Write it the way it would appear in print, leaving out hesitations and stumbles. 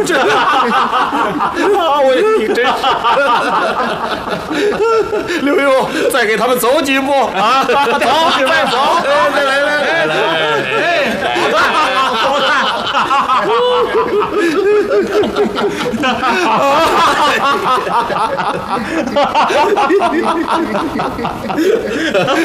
这我你真是，刘墉，再给他们走几步啊！走，再走，来，好。